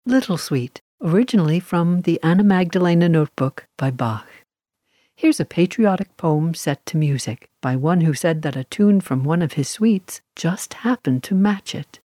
Little Suite, originally from the Anna Magdalena Notebook by Bach. Here's a patriotic poem set to music by one who said that a tune from one of his suites just happened to match it.